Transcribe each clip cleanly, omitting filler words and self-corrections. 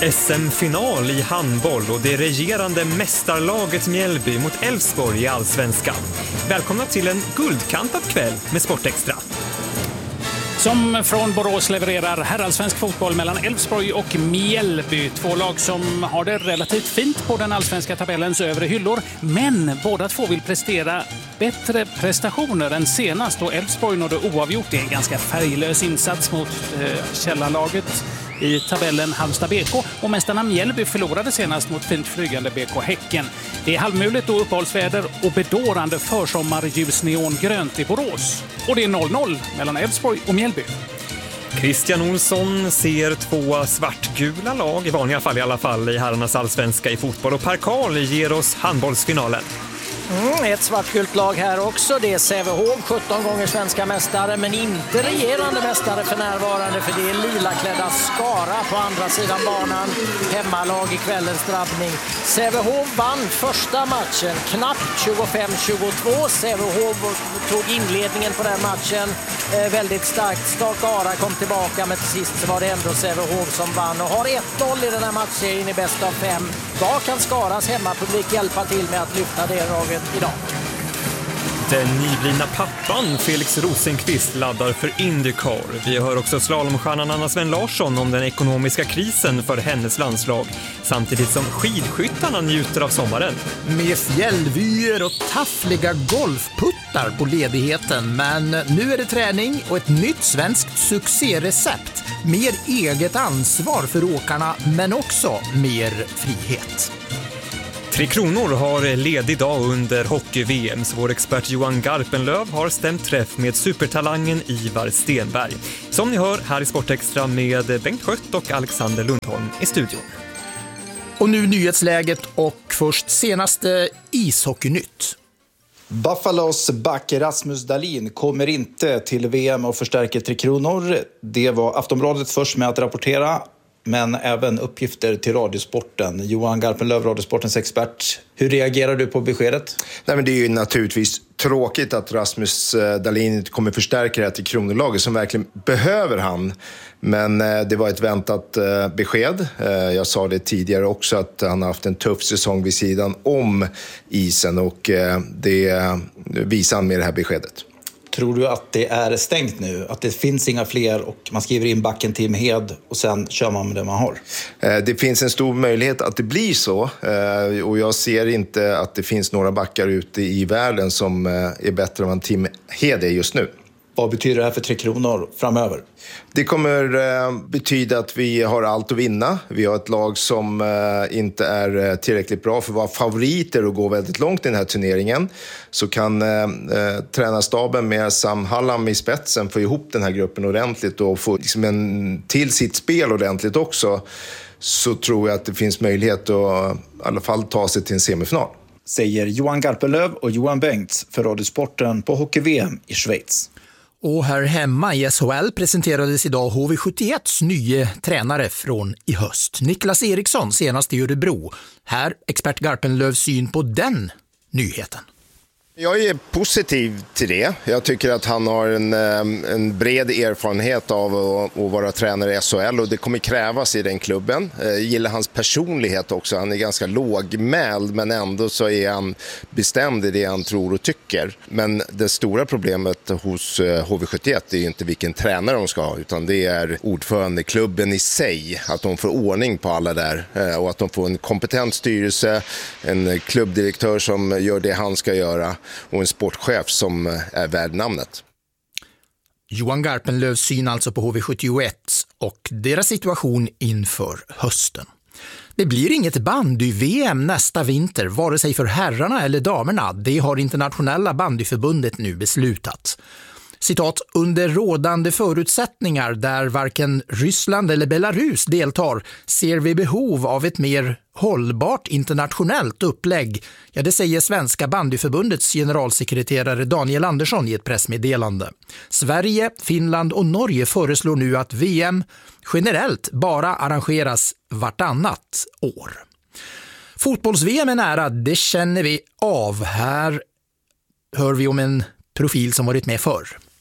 SM-final i handboll och det regerande mästarlaget Mjällby mot Elfsborg i Allsvenskan. Välkomna till en guldkantad kväll med Sportextra. Som från Borås levererar herrallsvensk fotboll mellan Elfsborg och Mjällby. Två lag som har det relativt fint på den allsvenska tabellens övre hyllor. Men båda två vill prestera bättre prestationer än senast. Och Elfsborg nådde oavgjort. Det är en ganska färglös insats mot källarlaget i tabellen Halmstad BK. Och mästarna Mjällby förlorade senast mot fint flygande BK Häcken. Det är halvmuligt och uppehållsväder och bedårande försommarljus neongrönt i Borås. Och det är 0-0 mellan Elfsborg och Mjällby. Christian Olsson ser två svartgula lag, i vanliga fall i alla fall, i herrarnas allsvenska i fotboll. Och Per Karl ger oss handbollsfinalen. Ett svartgult lag här också. Det är Sävehof, 17 gånger svenska mästare, men inte regerande mästare för närvarande, för det är lilaklädda Skara på andra sidan banan. Hemmalag i kvällens drabbning. Sävehof vann första matchen knappt 25-22. Sävehof tog inledningen på den matchen väldigt starkt. Skara kom tillbaka, men till sist så var det ändå Sävehof som vann och har 1-0 i den här matchserien i bäst av 5. Vad kan Skaras hemmapublik hjälpa till med att lyfta det laget idag? Den nyblivna pappan Felix Rosenqvist laddar för Indycar. Vi hör också slalomstjärnan Anna Sven Larsson om den ekonomiska krisen för hennes landslag. Samtidigt som skidskyttarna njuter av sommaren. Med fjällvyer och taffliga golfputtar på ledigheten. Men nu är det träning och ett nytt svenskt succérecept. Mer eget ansvar för åkarna, men också mer frihet. Tre Kronor har ledig dag under hockey-VM, så vår expert Johan Garpenlöv har stämt träff med supertalangen Ivar Stenberg. Som ni hör här i Sportextra med Bengt Skött och Alexander Lundholm i studion. Och nu nyhetsläget och först senaste ishockeynytt. Buffalos back Rasmus Dahlin kommer inte till VM och förstärker Tre Kronor. Det var Aftonbladet först med att rapportera, men även uppgifter till Radiosporten. Johan Garpenlöv, Radiosportens expert. Hur reagerar du på beskedet? Nej, men det är ju naturligtvis tråkigt att Rasmus Dahlin inte kommer förstärka det här till Kronolaget som verkligen behöver han. Men det var ett väntat besked. Jag sa det tidigare också att han har haft en tuff säsong vid sidan om isen och det visar han med det här beskedet. Tror du att det är stängt nu? Att det finns inga fler och man skriver in backen Tim Hed och sen kör man med det man har? Det finns en stor möjlighet att det blir så. Och jag ser inte att det finns några backar ute i världen som är bättre än vad Tim Hed är just nu. Vad betyder det här för Tre Kronor framöver? Det kommer betyda att vi har allt att vinna. Vi har ett lag som inte är tillräckligt bra för att vara favoriter och gå väldigt långt i den här turneringen. Så kan tränarstaben med Sam Hallam i spetsen få ihop den här gruppen ordentligt och få liksom till sitt spel ordentligt också. Så tror jag att det finns möjlighet att i alla fall ta sig till en semifinal. Säger Johan Garpenlöv och Johan Bengts för Radiosporten på hockey-VM i Schweiz. Och här hemma i SHL presenterades idag HV71s nya tränare från i höst. Niklas Eriksson, senast i Örebro. Här expert Garpenlövs syn på den nyheten. Jag är positiv till det. Jag tycker att han har en bred erfarenhet av att vara tränare i SHL och det kommer krävas i den klubben. Jag gillar hans personlighet också. Han är ganska lågmäld men ändå så är han bestämd i det han tror och tycker. Men det stora problemet hos HV71 är ju inte vilken tränare de ska ha utan det är ordförandeklubben i sig. Att de får ordning på alla där och att de får en kompetent styrelse, en klubbdirektör som gör det han ska göra och en sportchef som är värd namnet. Johan Garpenlövs syn alltså på HV71 och deras situation inför hösten. Det blir inget bandy-VM nästa vinter, vare sig för herrarna eller damerna. Det har internationella bandyförbundet nu beslutat. Citat, under rådande förutsättningar där varken Ryssland eller Belarus deltar ser vi behov av ett mer hållbart internationellt upplägg. Ja, det säger Svenska bandyförbundets generalsekreterare Daniel Andersson i ett pressmeddelande. Sverige, Finland och Norge föreslår nu att VM generellt bara arrangeras vartannat år. Fotbolls-VM är nära, det känner vi av. Här hör vi om en profil som varit med förr.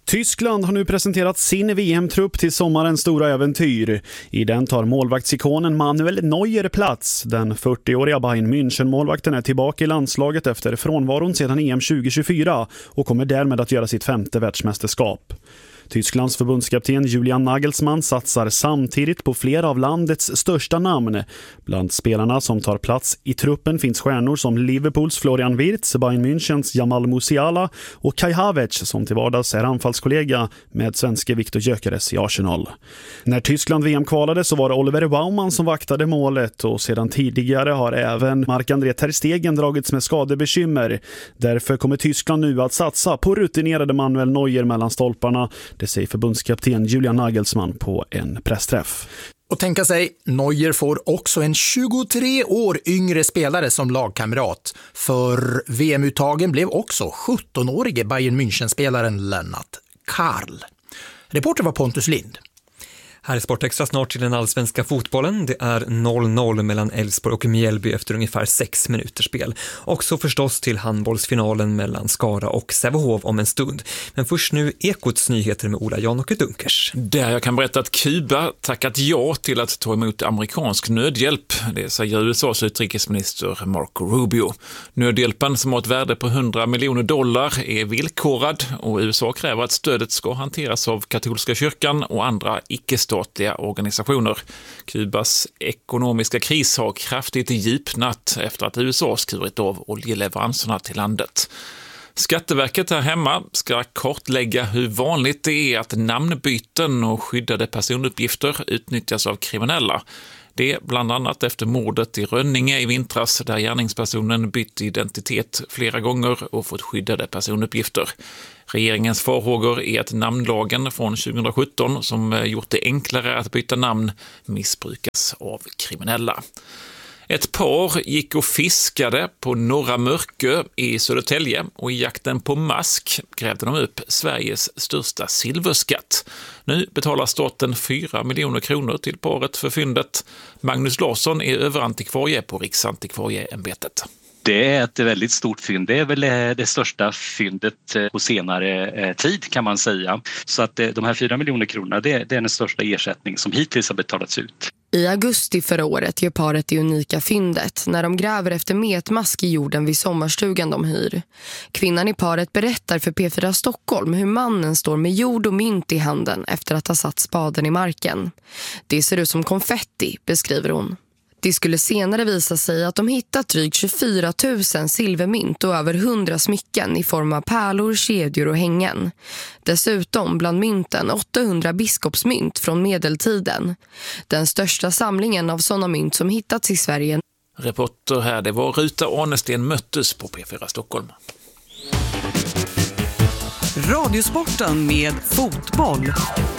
Tyskland har nu presenterat sin VM-trupp till sommarens stora äventyr. I den tar målvaktsikonen Manuel Neuer plats. Den 40-åriga Bayern München-målvakten är tillbaka i landslaget efter frånvaron sedan EM 2024 och kommer därmed att göra sitt 5:e världsmästerskap. Tysklands förbundskapten Julian Nagelsmann satsar samtidigt på flera av landets största namn. Bland spelarna som tar plats i truppen finns stjärnor som Liverpools Florian Wirtz, Bayern Münchens Jamal Musiala och Kai Havertz som till vardags är anfallskollega med svenske Viktor Gyökeres i Arsenal. När Tyskland VM-kvalade så var det Oliver Baumann som vaktade målet och sedan tidigare har även Marc-André ter Stegen dragits med skadebekymmer. Därför kommer Tyskland nu att satsa på rutinerade Manuel Neuer mellan stolparna. Det säger förbundskapten Julian Nagelsmann på en pressträff. Och tänka sig, Neuer får också en 23 år yngre spelare som lagkamrat. För VM-uttagen blev också 17-årige Bayern München-spelaren Lennart Karl. Reporter var Pontus Lind. Här är Sportextra snart till den allsvenska fotbollen. Det är 0-0 mellan Elfsborg och Mjällby efter ungefär 6 minuters spel. Och så förstås till handbollsfinalen mellan Skara och Sävehof om en stund. Men först nu Ekots nyheter med Ola Janåker Dunkers. Där jag kan berätta att Kuba tackat ja till att ta emot amerikansk nödhjälp. Det säger USAs utrikesminister Marco Rubio. Nödhjälpen som har ett värde på $100 miljoner är villkorad och USA kräver att stödet ska hanteras av katolska kyrkan och andra icke-statliga organisationer. Kubas ekonomiska kris har kraftigt djupnat efter att USA skurit av oljeleveranserna till landet. Skatteverket här hemma ska kartlägga hur vanligt det är att namnbyten och skyddade personuppgifter utnyttjas av kriminella. Det bland annat efter mordet i Rönninge i vintras där gärningspersonen bytt identitet flera gånger och fått skyddade personuppgifter. Regeringens farhågor är att namnlagen från 2017 som gjort det enklare att byta namn missbrukas av kriminella. Ett par gick och fiskade på Norra Mörkö i Södertälje och i jakten på mask grävde de upp Sveriges största silverskatt. Nu betalar staten 4 miljoner kronor till paret för fyndet. Magnus Larsson är överantikvarie på Riksantikvarieämbetet. Det är ett väldigt stort fynd. Det är väl det största fyndet på senare tid kan man säga. Så att de här 4 miljoner kronor det är den största ersättning som hittills har betalats ut. I augusti förra året gör paret det unika fyndet när de gräver efter metmask i jorden vid sommarstugan de hyr. Kvinnan i paret berättar för P4 Stockholm hur mannen står med jord och mynt i handen efter att ha satt spaden i marken. Det ser ut som konfetti, beskriver hon. Det skulle senare visa sig att de hittat drygt 24 000 silvermynt och över 100 smycken i form av pärlor, kedjor och hängen. Dessutom bland mynten 800 biskopsmynt från medeltiden. Den största samlingen av sådana mynt som hittats i Sverige. Reporter här, det var Ruta Arnesten möttes på P4 Stockholm. Radiosporten med fotboll.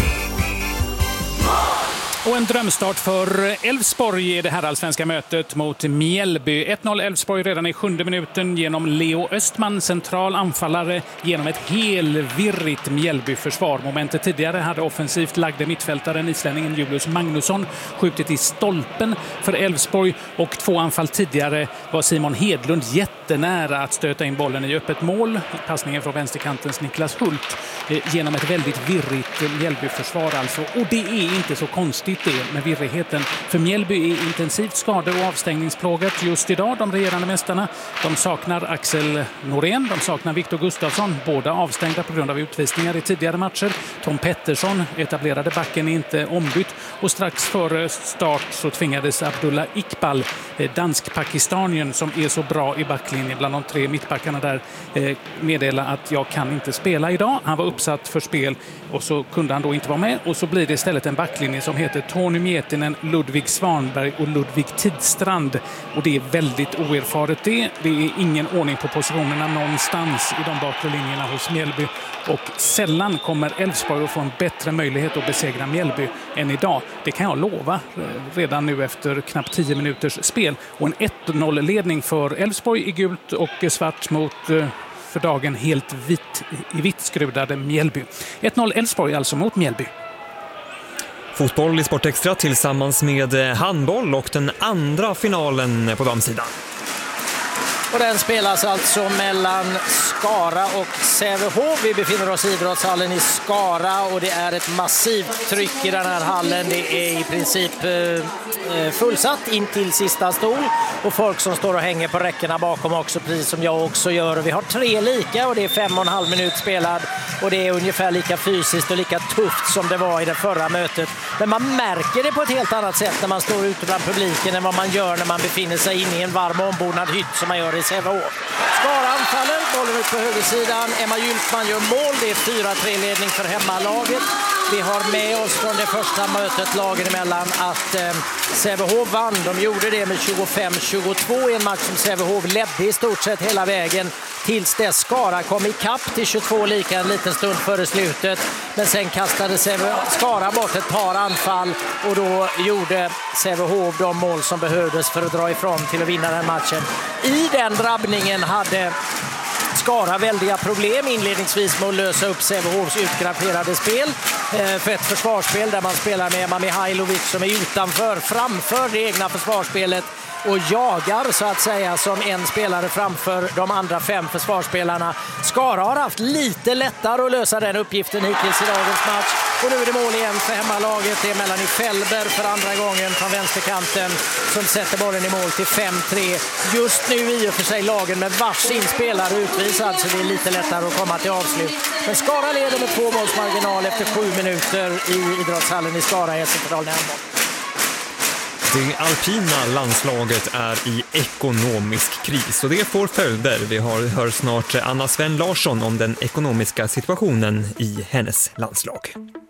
Och en drömstart för Elfsborg i det här allsvenska mötet mot Mjällby. 1-0 Elfsborg redan i 7:e minuten genom Leo Östman, central anfallare, genom ett helvirrigt Mjällby-försvar. Momentet tidigare hade offensivt lagde mittfältaren islänningen Julius Magnusson skjutit i stolpen för Elfsborg och 2 anfall tidigare var Simon Hedlund jättenära att stöta in bollen i öppet mål. Passningen från vänsterkantens Niklas Hult genom ett väldigt virrigt Mjällby-försvar alltså. Och det är inte så konstigt det med virrigheten. För Mjällby är intensivt skade- och avstängningsplågat just idag. De regerande mästarna, de saknar Axel Norén, de saknar Viktor Gustafsson, båda avstängda på grund av utvisningar i tidigare matcher. Tom Pettersson, etablerade backen, är inte ombytt och strax före start så tvingades Abdullah Iqbal, dansk-pakistanien som är så bra i backlinjen bland de 3 mittbackarna där, meddela att jag kan inte spela idag. Han var uppsatt för spel och så kunde han då inte vara med och så blir det istället en backlinje som heter Tony Mietinen, Ludvig Svanberg och Ludvig Tidstrand. Och det är väldigt oerfaret det. Det är ingen ordning på positionerna någonstans i de bakre linjerna hos Mjällby. Och sällan kommer Elfsborg att få en bättre möjlighet att besegra Mjällby än idag. Det kan jag lova redan nu efter knappt 10 minuters spel. Och en 1-0-ledning för Elfsborg i gult och svart mot för dagen helt vitt skrudade Mjällby. 1-0 Elfsborg alltså mot Mjällby. Fotboll i Sportextra tillsammans med handboll och den andra finalen på damsidan. Och den spelas alltså mellan Skara och Sävehof. Vi befinner oss i idrottshallen i Skara och det är ett massivt tryck i den här hallen. Det är i princip fullsatt in till sista stol och folk som står och hänger på räckorna bakom också, precis som jag också gör. Och vi har 3 lika och det är 5,5 minut spelad och det är ungefär lika fysiskt och lika tufft som det var i det förra mötet. Men man märker det på ett helt annat sätt när man står ute bland publiken än vad man gör när man befinner sig inne i en varm och ombonad hytt som man gör i Sävehof. Skara anfaller, bollen ut på högersidan. Emma Gyltman gör mål, det är 4-3-ledning för hemmalaget. Vi har med oss från det första mötet lagen emellan att Sävehof vann. De gjorde det med 25-22 i en match som Sävehof ledde i stort sett hela vägen tills dess Skara kom i kapp till 22 lika en liten stund före slutet. Men sen kastade Skara bort ett par anfall och då gjorde Sävehof de mål som behövdes för att dra ifrån till att vinna den matchen. I den drabbningen hade Skara väldiga problem inledningsvis med att lösa upp Sävehofs utgrapperade spel. För ett försvarsspel där man spelar med Emma Mihailovic som är framför det egna försvarsspelet och jagar så att säga som en spelare framför de andra 5 försvarsspelarna. Skara har haft lite lättare att lösa den uppgiften hittills i dagens match. Och nu är det mål igen för hemmalaget. Det är Melanie Fellberg för andra gången från vänsterkanten som sätter bollen i mål till 5-3. Just nu i och för sig lagen med varsin spelare utvisad så det är lite lättare att komma till avslut. Men Skara leder med 2 målsmarginal efter 7 minuter i idrottshallen i Skara i Centralen. Det alpina landslaget är i ekonomisk kris och det får följder. Vi hör snart Anna Sven Larsson om den ekonomiska situationen i hennes landslag.